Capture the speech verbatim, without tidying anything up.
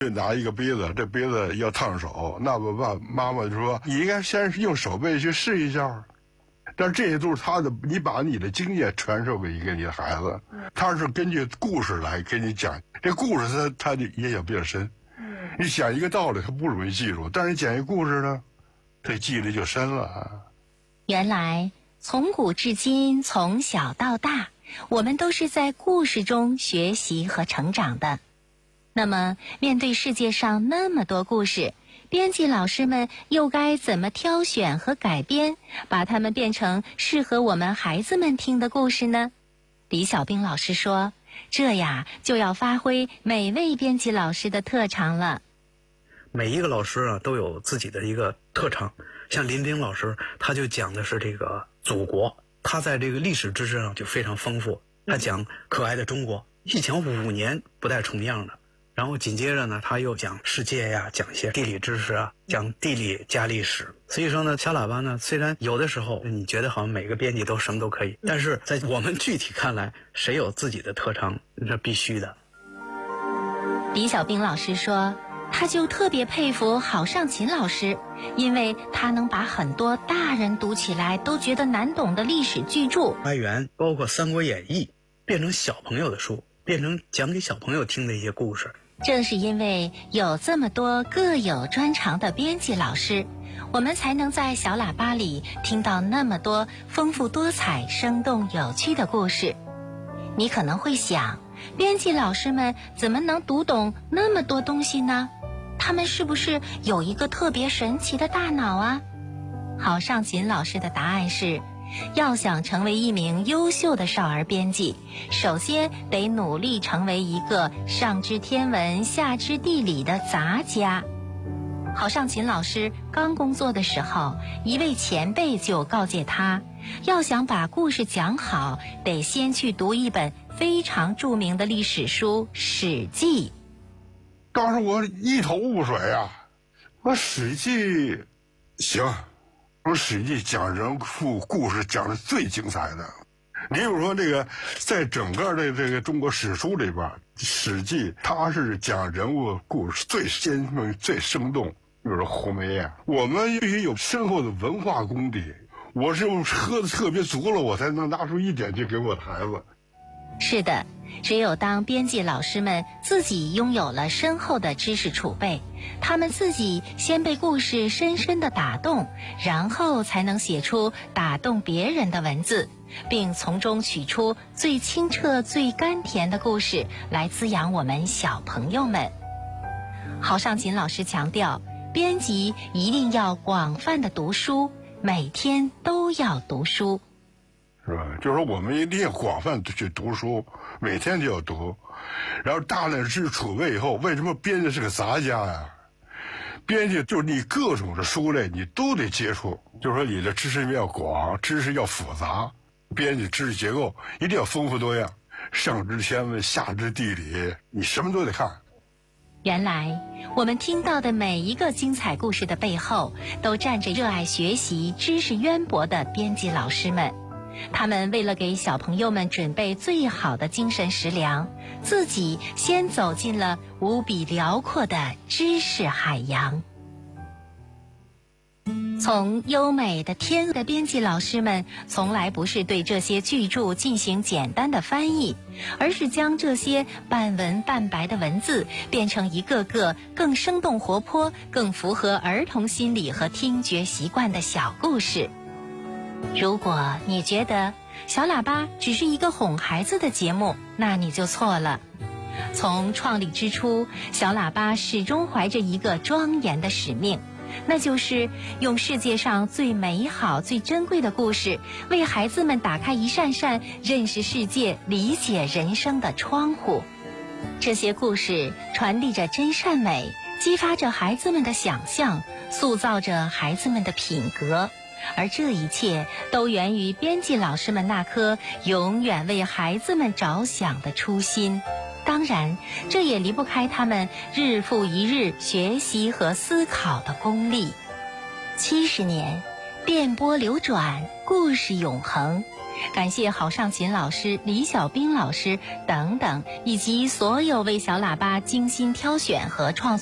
就拿一个杯子，这杯子要烫手，那么爸妈妈就说你应该先用手背去试一下。但这些都是他的，你把你的经验传授给一个你的孩子，他是根据故事来给你讲。这故事他他的影响比较深。你讲一个道理，他不容易记住，但是讲一个故事呢，这记忆力就深了。 原来从古至今，从小到大，我们都是在故事中学习和成长的。那么，面对世界上那么多故事，编辑老师们又该怎么挑选和改编，把它们变成适合我们孩子们听的故事呢？李小兵老师说，这呀就要发挥每位编辑老师的特长了。 每一个老师啊都有自己的一个特长，像林兵老师他就讲的是这个祖国，他在这个历史知识上就非常丰富，他讲可爱的中国，一讲五年不带重样的。然后紧接着呢，他又讲世界呀，讲一些地理知识啊，讲地理加历史。所以说呢，小喇叭呢，虽然有的时候你觉得好像每个编辑都什么都可以，但是在我们具体看来，谁有自己的特长，这必须的。 李小兵老师说，他就特别佩服郝尚勤老师，因为他能把很多大人读起来都觉得难懂的历史巨著《 开元》包括《三国演义》变成小朋友的书，变成讲给小朋友听的一些故事。 正是因为有这么多各有专长的编辑老师，我们才能在小喇叭里听到那么多丰富多彩、生动有趣的故事。你可能会想，编辑老师们怎么能读懂那么多东西呢？他们是不是有一个特别神奇的大脑啊？郝尚勤老师的答案是，要想成为一名优秀的少儿编辑，首先得努力成为一个上知天文下知地理的杂家。郝尚勤老师刚工作的时候，一位前辈就告诫他，要想把故事讲好，得先去读一本非常著名的历史书《史记》。 当时我一头雾水啊，我《史记》行，我《史记》讲人物故事讲的最精彩的。你比如说这个，在整个的这个中国史书里边，《史记》它是讲人物故事最鲜明、最生动。比如说红梅呀，我们必须有深厚的文化功底。我是喝的特别足了，我才能拿出一点去给我的孩子。 是的，只有当编辑老师们自己拥有了深厚的知识储备，他们自己先被故事深深地打动，然后才能写出打动别人的文字，并从中取出最清澈、最甘甜的故事来滋养我们小朋友们。郝尚勤老师强调，编辑一定要广泛的读书，每天都要读书。 是吧？就是说我们一定要广泛去读书，每天就要读，然后大量知识储备以后，为什么编辑是个杂家呀？编辑就是你各种的书类你都得接触，就是说你的知识面要广，知识要复杂，编辑知识结构一定要丰富多样，上知天文下知地理，你什么都得看。 原来我们听到的每一个精彩故事的背后，都站着热爱学习、知识渊博的编辑老师们。他们为了给小朋友们准备最好的精神食粮，自己先走进了无比辽阔的知识海洋。从优美的天的编辑老师们从来不是对这些巨著进行简单的翻译，而是将这些半文半白的文字变成一个个更生动活泼、更符合儿童心理和听觉习惯的小故事。如果你觉得小喇叭只是一个哄孩子的节目，那你就错了。从创立之初，小喇叭始终怀着一个庄严的使命，那就是用世界上最美好、最珍贵的故事，为孩子们打开一扇扇认识世界、理解人生的窗户。这些故事传递着真善美，激发着孩子们的想象，塑造着孩子们的品格。而这一切都源于编辑老师们那颗永远为孩子们着想的初心。当然，这也离不开他们日复一日学习和思考的功力。七十年，电波流转，故事永恒。 感谢郝尚琴老师、李小兵老师等等，以及所有为小喇叭精心挑选和创作